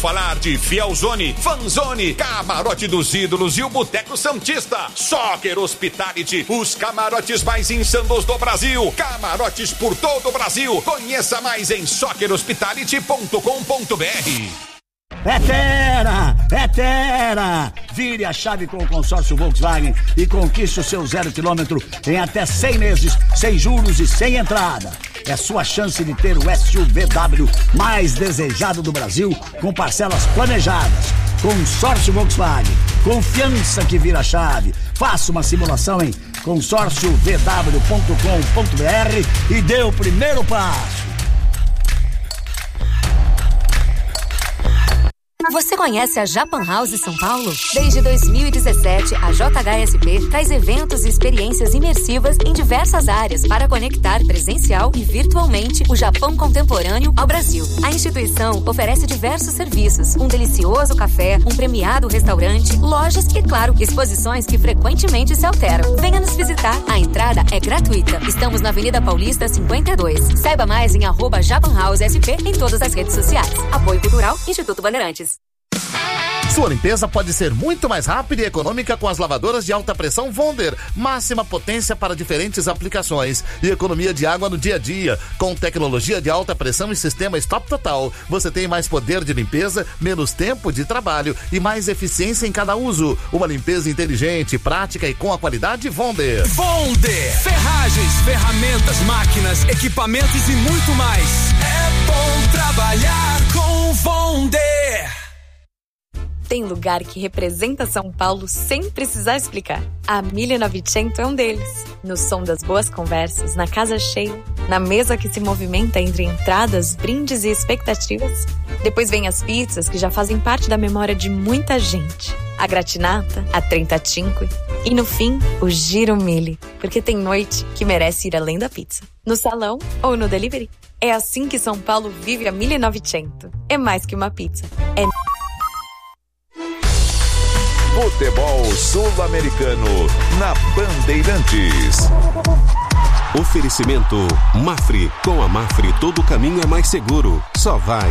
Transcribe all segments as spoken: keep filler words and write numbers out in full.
Falar de Fielzone, Fanzone, Camarote dos Ídolos e o Boteco Santista. Soccer Hospitality, os camarotes mais insanos do Brasil. Camarotes por todo o Brasil. Conheça mais em soccer hospitality ponto com ponto b r. É Terra! É Terra! Vire a chave com o consórcio Volkswagen e conquiste o seu zero quilômetro em até cem meses, sem juros e sem entrada. É sua chance de ter o S U V W mais desejado do Brasil, com parcelas planejadas. Consórcio Volkswagen. Confiança que vira chave. Faça uma simulação em consórcio v w ponto com ponto b r e dê o primeiro passo. Você conhece a Japan House São Paulo? Desde dois mil e dezessete, a J H S P traz eventos e experiências imersivas em diversas áreas para conectar presencial e virtualmente o Japão contemporâneo ao Brasil. A instituição oferece diversos serviços, um delicioso café, um premiado restaurante, lojas e, claro, exposições que frequentemente se alteram. Venha nos visitar, a entrada é gratuita. Estamos na Avenida Paulista cinquenta e dois. Saiba mais em arroba Japan House S P em todas as redes sociais. Apoio Cultural, Instituto Bandeirantes. Sua limpeza pode ser muito mais rápida e econômica com as lavadoras de alta pressão Wonder. Máxima potência para diferentes aplicações e economia de água no dia a dia. Com tecnologia de alta pressão e sistema Stop Total, você tem mais poder de limpeza, menos tempo de trabalho e mais eficiência em cada uso. Uma limpeza inteligente, prática e com a qualidade Wonder. Wonder! Ferragens, ferramentas, máquinas, equipamentos e muito mais. É bom trabalhar com Wonder! Tem lugar que representa São Paulo sem precisar explicar. A mille e novecento é um deles. No som das boas conversas, na casa cheia, na mesa que se movimenta entre entradas, brindes e expectativas. Depois vem as pizzas que já fazem parte da memória de muita gente. A gratinata, a trentacinque e no fim, o giro mille. Porque tem noite que merece ir além da pizza. No salão ou no delivery. É assim que São Paulo vive a mille e novecento. É mais que uma pizza. É... Futebol Sul-Americano na Bandeirantes. Oferecimento Mafre. Com a Mafre todo caminho é mais seguro. Só vai.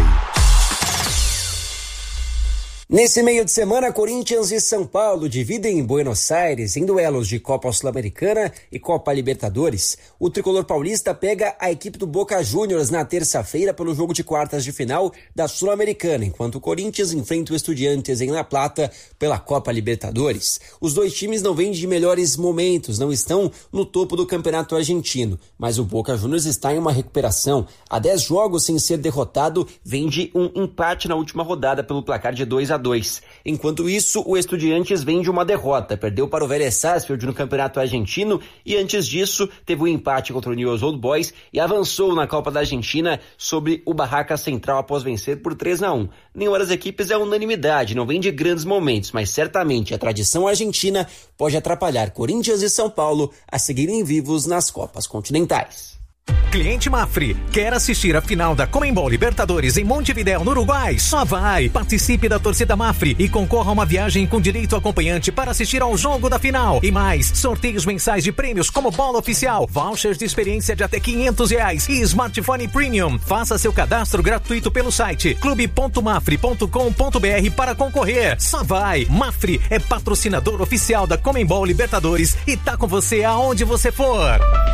Nesse meio de semana, Corinthians e São Paulo dividem em Buenos Aires em duelos de Copa Sul-Americana e Copa Libertadores. O tricolor paulista pega a equipe do Boca Juniors na terça-feira pelo jogo de quartas de final da Sul-Americana, enquanto o Corinthians enfrenta o Estudiantes em La Plata pela Copa Libertadores. Os dois times não vêm de melhores momentos, não estão no topo do campeonato argentino, mas o Boca Juniors está em uma recuperação. Há dez jogos sem ser derrotado, vem de um empate na última rodada pelo placar de dois a dois. Enquanto isso, o Estudiantes vem de uma derrota, perdeu para o Vélez Sarsfield no Campeonato Argentino e antes disso teve um empate contra o Newell's Old Boys e avançou na Copa da Argentina sobre o Barraca Central após vencer por três a um. Nenhuma das equipes é unanimidade, não vem de grandes momentos, mas certamente a tradição argentina pode atrapalhar Corinthians e São Paulo a seguirem vivos nas Copas Continentais. Cliente Mafre, quer assistir a final da Conmebol Libertadores em Montevidéu, no Uruguai? Só vai! Participe da torcida Mafre e concorra a uma viagem com direito acompanhante para assistir ao jogo da final. E mais, sorteios mensais de prêmios como bola oficial, vouchers de experiência de até quinhentos reais e smartphone premium. Faça seu cadastro gratuito pelo site clube ponto mafre ponto com ponto b r para concorrer. Só vai! Mafre é patrocinador oficial da Conmebol Libertadores e tá com você aonde você for.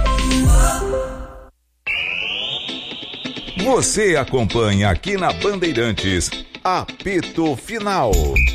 Você acompanha aqui na Bandeirantes, apito final.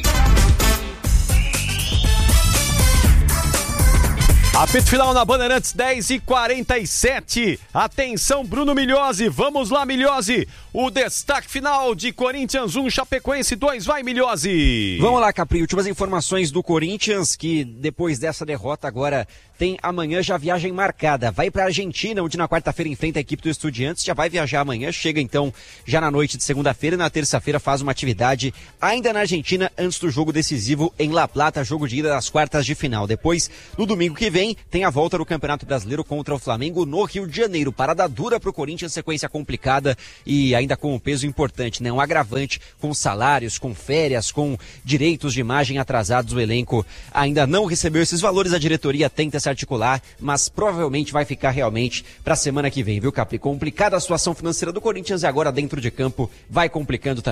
Apito final na Bandeirantes, dez e quarenta e sete. Atenção, Bruno Migliozzi. Vamos lá, Migliozzi. O destaque final de Corinthians um, Chapecoense dois. Vai, Migliozzi. Vamos lá, Capri. Últimas informações do Corinthians, que depois dessa derrota agora tem amanhã já viagem marcada. Vai para a Argentina, onde na quarta-feira enfrenta a equipe do Estudiantes. Já vai viajar amanhã. Chega então já na noite de segunda-feira e na terça-feira faz uma atividade ainda na Argentina antes do jogo decisivo em La Plata, jogo de ida das quartas de final. Depois, no domingo que vem, tem a volta do Campeonato Brasileiro contra o Flamengo no Rio de Janeiro. Parada dura para o Corinthians, sequência complicada e ainda com um peso importante, né? Um agravante com salários, com férias, com direitos de imagem atrasados. O elenco ainda não recebeu esses valores, a diretoria tenta se articular, mas provavelmente vai ficar realmente para a semana que vem, viu, Capri? Complicada a situação financeira do Corinthians e agora dentro de campo vai complicando também.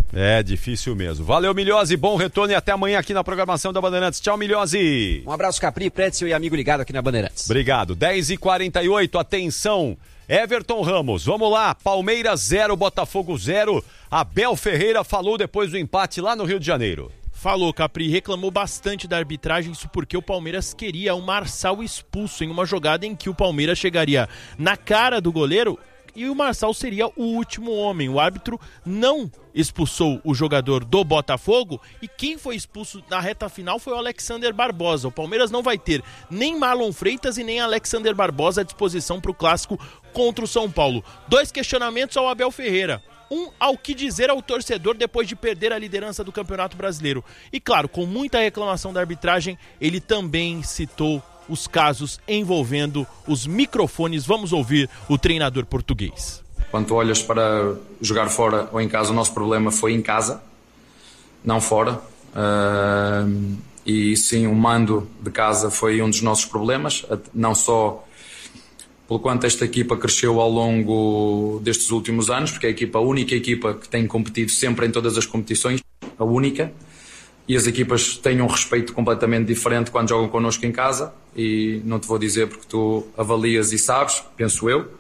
É difícil mesmo. Valeu, Milhose, bom retorno e até amanhã aqui na programação da Bandeirantes. Tchau, Milhose. Um abraço, Capri, Pretzel e amigo ligado aqui na Bandeirantes. Obrigado. dez e quarenta e oito, atenção. Everton Ramos, vamos lá. Palmeiras zero, Botafogo zero. Abel Ferreira falou depois do empate lá no Rio de Janeiro. Falou, Capri, reclamou bastante da arbitragem, isso porque o Palmeiras queria o Marçal expulso em uma jogada em que o Palmeiras chegaria na cara do goleiro e o Marçal seria o último homem. O árbitro não expulsou o jogador do Botafogo e quem foi expulso na reta final foi o Alexander Barbosa. O Palmeiras não vai ter nem Marlon Freitas e nem Alexander Barbosa à disposição para o clássico contra o São Paulo. Dois questionamentos ao Abel Ferreira. Um, ao que dizer ao torcedor depois de perder a liderança do Campeonato Brasileiro. E claro, com muita reclamação da arbitragem, ele também citou os casos envolvendo os microfones. Vamos ouvir o treinador português. Quando tu olhas para jogar fora ou em casa, o nosso problema foi em casa, não fora. Uh, e sim, o mando de casa foi um dos nossos problemas, não só pelo quanto esta equipa cresceu ao longo destes últimos anos, porque é a equipa, a única equipa que tem competido sempre em todas as competições, a única, e as equipas têm um respeito completamente diferente quando jogam connosco em casa, e não te vou dizer porque tu avalias e sabes, penso eu,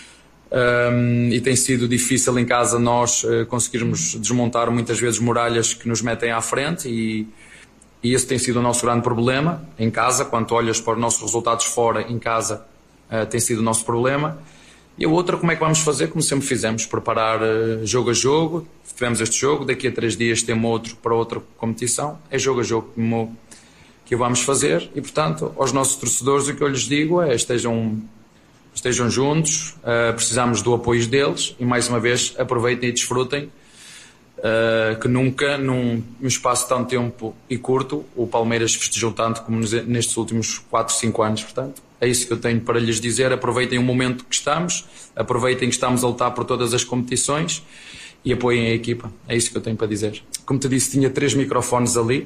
um, e tem sido difícil em casa nós uh, conseguirmos desmontar muitas vezes muralhas que nos metem à frente, e, e esse tem sido o nosso grande problema em casa. Quando tu olhas para os nossos resultados fora, em casa, Uh, tem sido o nosso problema. E a outra, como é que vamos fazer? Como sempre fizemos, preparar uh, jogo a jogo. Tivemos este jogo, daqui a três dias temos outro para outra competição. É jogo a jogo como, que vamos fazer. E, portanto, aos nossos torcedores, o que eu lhes digo é estejam, estejam juntos, uh, precisamos do apoio deles e, mais uma vez, aproveitem e desfrutem uh, que nunca, num, num espaço de tanto tempo e curto, o Palmeiras festejou tanto como nos, nestes últimos quatro, cinco anos, portanto. É isso que eu tenho para lhes dizer. Aproveitem o momento que estamos, aproveitem que estamos a lutar por todas as competições e apoiem a equipa. É isso que eu tenho para dizer. Como te disse, tinha três microfones ali,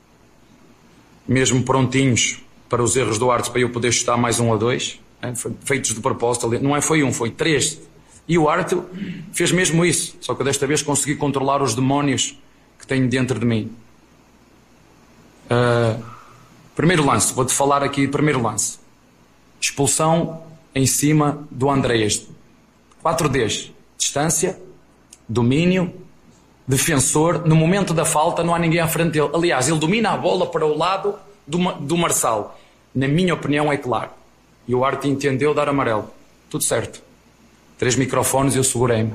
mesmo prontinhos para os erros do árbitro, para eu poder chutar mais um ou dois, é, feitos de propósito ali. Não é foi um, foi três. E o árbitro fez mesmo isso, só que eu desta vez consegui controlar os demónios que tenho dentro de mim. Uh, primeiro lance, vou-te falar aqui, primeiro lance. Expulsão em cima do Andreas. quatro Ds. Distância, domínio, defensor. No momento da falta não há ninguém à frente dele. Aliás, ele domina a bola para o lado do, do Marçal. Na minha opinião é claro. E o árbitro entendeu dar amarelo. Tudo certo. Três microfones e eu segurei-me.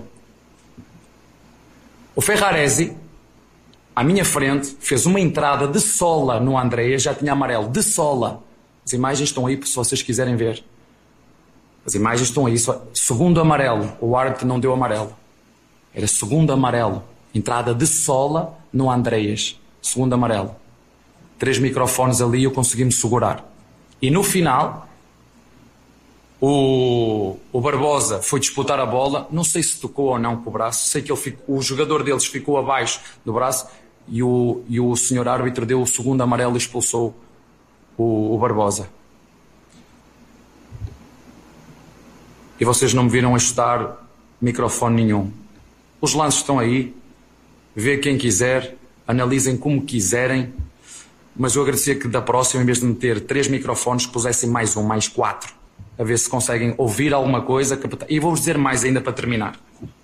O Ferraresi, à minha frente, fez uma entrada de sola no Andreas. Já tinha amarelo. De sola. As imagens estão aí, se vocês quiserem ver. As imagens estão aí. Segundo amarelo. O árbitro não deu amarelo. Era segundo amarelo. Entrada de sola no Andreas. Segundo amarelo. Três microfones ali e eu consegui-me segurar. E no final, o, o Barbosa foi disputar a bola. Não sei se tocou ou não com o braço. Sei que ele ficou, o jogador deles ficou abaixo do braço e o, e o senhor árbitro deu o segundo amarelo e expulsou O, o Barbosa. E vocês não me viram ajustar microfone nenhum. Os lances estão aí. Vê quem quiser, analisem como quiserem, mas eu agradecia que da próxima, em vez de meter três microfones, pusessem mais um, mais quatro, a ver se conseguem ouvir alguma coisa. E vou-vos dizer mais ainda para terminar,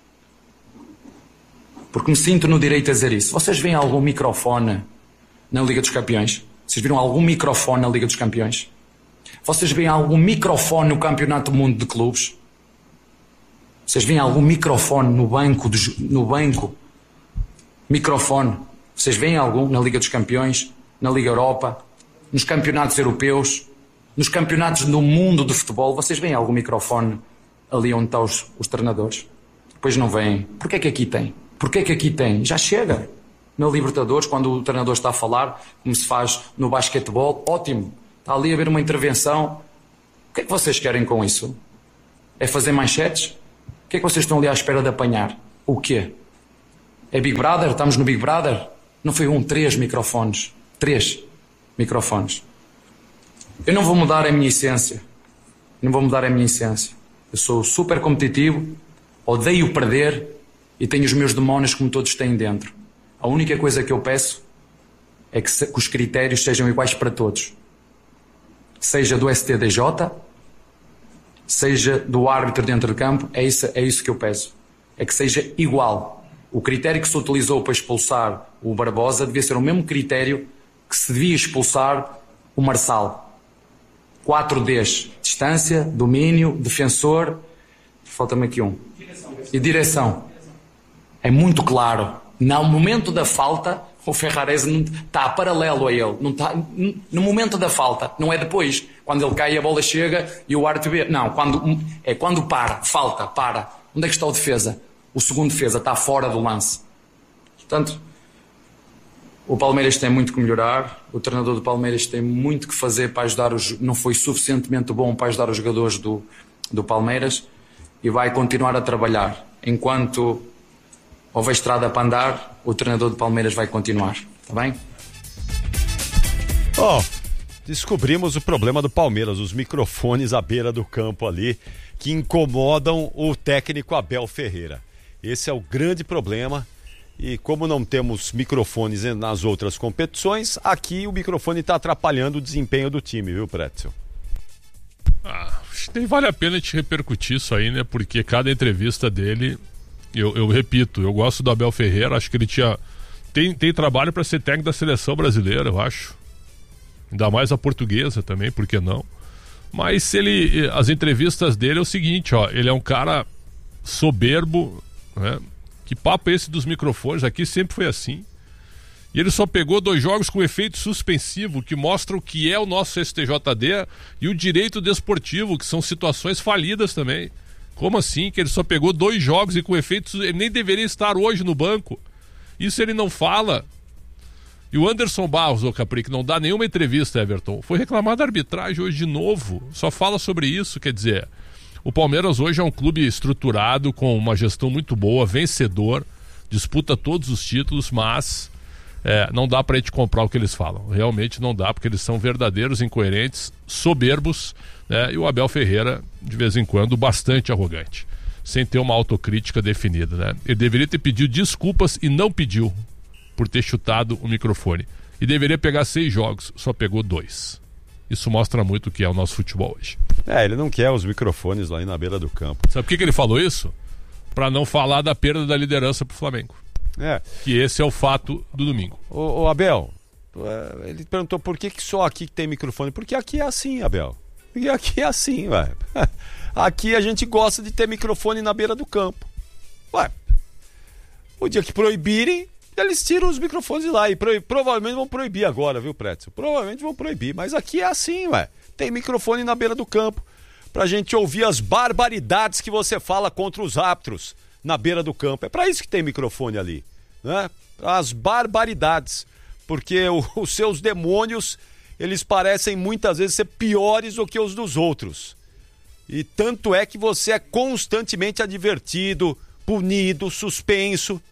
porque me sinto no direito a dizer isso. Vocês veem algum microfone na Liga dos Campeões? Vocês viram algum microfone na Liga dos Campeões? Vocês veem algum microfone no Campeonato do Mundo de Clubes? Vocês veem algum microfone no banco? Do, no banco? Microfone. Vocês veem algum na Liga dos Campeões? Na Liga Europa? Nos campeonatos europeus? Nos campeonatos do mundo de futebol? Vocês veem algum microfone ali onde estão os, os treinadores? Depois não vêm. Porquê é que aqui tem? Porquê é que aqui tem? Já chega. Na Libertadores, quando o treinador está a falar, como se faz no basquetebol, ótimo. Está ali a haver uma intervenção. O que é que vocês querem com isso? É fazer manchetes? O que é que vocês estão ali à espera de apanhar? O quê? É Big Brother? Estamos no Big Brother? Não foi um, três microfones. Três microfones. Eu não vou mudar a minha essência. Não vou mudar a minha essência. Eu sou super competitivo, odeio perder e tenho os meus demónios como todos têm dentro. A única coisa que eu peço é que, se, que os critérios sejam iguais para todos. Seja do S T D J, seja do árbitro dentro de campo, é isso, é isso que eu peço. É que seja igual. O critério que se utilizou para expulsar o Barbosa devia ser o mesmo critério que se devia expulsar o Marçal. quatro Ds. Distância, domínio, defensor. Falta-me aqui um. E direção. É muito claro. No momento da falta, o Ferrarese não está paralelo a ele. Não está, no momento da falta, não é depois. Quando ele cai, a bola chega e o árbitro vê. Não, quando, é quando para, falta, para. Onde é que está o defesa? O segundo defesa está fora do lance. Portanto, o Palmeiras tem muito que melhorar. O treinador do Palmeiras tem muito que fazer para ajudar os... Não foi suficientemente bom para ajudar os jogadores do, do Palmeiras e vai continuar a trabalhar. Enquanto houver estrada para andar, o treinador do Palmeiras vai continuar. Está bem? Ó, oh, descobrimos o problema do Palmeiras, os microfones à beira do campo ali, que incomodam o técnico Abel Ferreira. Esse é o grande problema. E como não temos microfones nas outras competições, aqui o microfone está atrapalhando o desempenho do time, viu, Pretzel? Ah, acho que nem vale a pena te repercutir isso aí, né? Porque cada entrevista dele, eu, eu repito, eu gosto do Abel Ferreira, acho que ele tinha tem, tem trabalho para ser técnico da seleção brasileira, eu acho. Ainda mais a portuguesa também, por que não? Mas ele, as entrevistas dele é o seguinte, ó, ele é um cara soberbo, né? Que papo é esse dos microfones? Aqui sempre foi assim. E ele só pegou dois jogos com efeito suspensivo, que mostram o que é o nosso S T J D e o direito desportivo, que são situações falidas também. Como assim? Que ele só pegou dois jogos e com efeitos... Ele nem deveria estar hoje no banco. Isso ele não fala. E o Anderson Barros, o Capri, que não dá nenhuma entrevista, Everton, foi reclamar da arbitragem hoje de novo. Só fala sobre isso, quer dizer... O Palmeiras hoje é um clube estruturado, com uma gestão muito boa, vencedor, disputa todos os títulos, mas é, não dá pra gente comprar o que eles falam. Realmente não dá, porque eles são verdadeiros incoerentes, soberbos, né? E o Abel Ferreira, de vez em quando, bastante arrogante, sem ter uma autocrítica definida, né? Ele deveria ter pedido desculpas e não pediu por ter chutado o microfone. E deveria pegar seis jogos, só pegou dois. Isso mostra muito o que é o nosso futebol hoje. É, ele não quer os microfones lá na beira do campo. Sabe por que, que ele falou isso? Para não falar da perda da liderança pro Flamengo. É. Que esse é o fato do domingo. Ô, ô Abel, ele perguntou por que, que só aqui que tem microfone. Porque aqui é assim, Abel. Porque aqui é assim, ué. Aqui a gente gosta de ter microfone na beira do campo. Ué, o dia que proibirem, eles tiram os microfones de lá e pro... provavelmente vão proibir agora, viu, Pretzel? Provavelmente vão proibir, mas aqui é assim, ué. Tem microfone na beira do campo pra gente ouvir as barbaridades que você fala contra os árbitros na beira do campo. É pra isso que tem microfone ali, né? As barbaridades, porque o, os seus demônios, eles parecem muitas vezes ser piores do que os dos outros. E tanto é que você é constantemente advertido, punido, suspenso,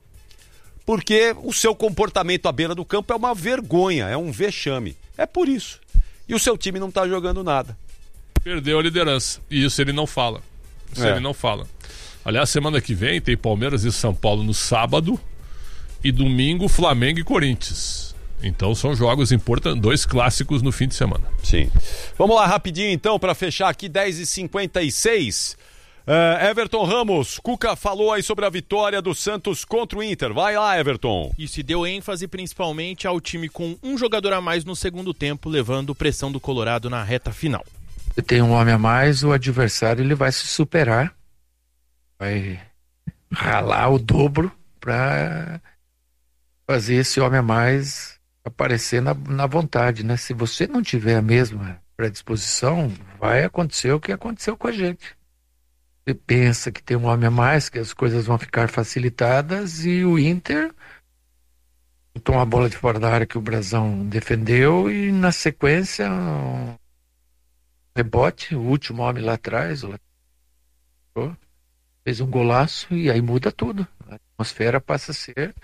porque o seu comportamento à beira do campo é uma vergonha, é um vexame. É por isso. E o seu time não tá jogando nada. Perdeu a liderança. E isso ele não fala. Isso é. ele não fala. Aliás, semana que vem tem Palmeiras e São Paulo no sábado. E domingo, Flamengo e Corinthians. Então são jogos importantes, dois clássicos no fim de semana. Sim. Vamos lá rapidinho então para fechar aqui, dez e cinquenta e seis. Uh, Everton Ramos, Cuca falou aí sobre a vitória do Santos contra o Inter. Vai lá, Everton. E se deu ênfase principalmente ao time com um jogador a mais no segundo tempo, levando pressão do Colorado na reta final. Se tem um homem a mais, o adversário ele vai se superar, vai ralar o dobro para fazer esse homem a mais aparecer na, na vontade, né? Se você não tiver a mesma predisposição, vai acontecer o que aconteceu com a gente. Você pensa que tem um homem a mais, que as coisas vão ficar facilitadas, e o Inter botou uma bola de fora da área que o Brasão defendeu, e na sequência um rebote, o último homem lá atrás o fez um golaço, e aí muda tudo. A atmosfera passa a ser